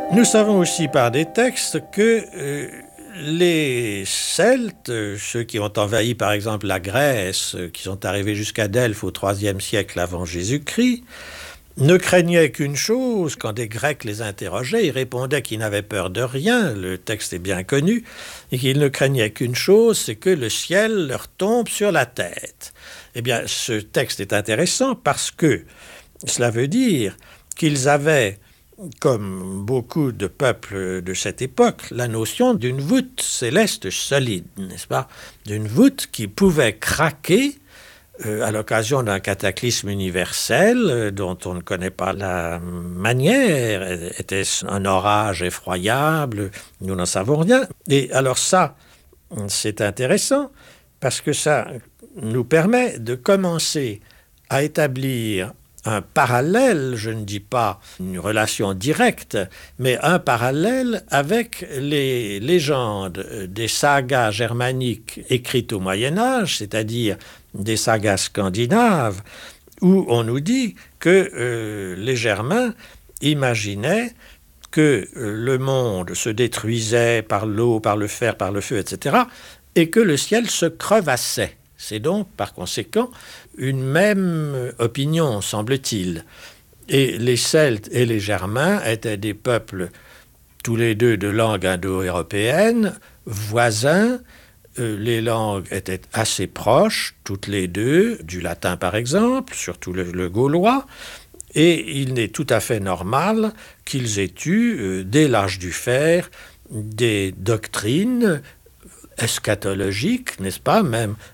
Nous savons aussi par des textes que les Celtes, ceux qui ont envahi par exemple la Grèce, qui sont arrivés jusqu'à Delphes au IIIe siècle avant Jésus-Christ, ne craignaient qu'une chose, quand des Grecs les interrogeaient, ils répondaient qu'ils n'avaient peur de rien, le texte est bien connu, et qu'ils ne craignaient qu'une chose, c'est que le ciel leur tombe sur la tête. Eh bien, ce texte est intéressant parce que cela veut dire qu'ils avaient, comme beaucoup de peuples de cette époque, la notion d'une voûte céleste solide, n'est-ce pas? D'une voûte qui pouvait craquer à l'occasion d'un cataclysme universel dont on ne connaît pas la manière. Était-ce un orage effroyable? Nous n'en savons rien. Et alors ça, c'est intéressant parce que ça nous permet de commencer à établir un parallèle, je ne dis pas une relation directe, mais un parallèle avec les légendes des sagas germaniques écrites au Moyen-Âge, c'est-à-dire des sagas scandinaves, où on nous dit que les Germains imaginaient que le monde se détruisait par l'eau, par le fer, par le feu, etc., et que le ciel se crevassait. C'est donc, par conséquent, une même opinion, semble-t-il. Et les Celtes et les Germains étaient des peuples, tous les deux de langue indo-européenne, voisins. Les langues étaient assez proches, toutes les deux, du latin par exemple, surtout le gaulois. Et il n'est tout à fait normal qu'ils aient eu, dès l'âge du fer, des doctrines eschatologiques, n'est-ce pas, même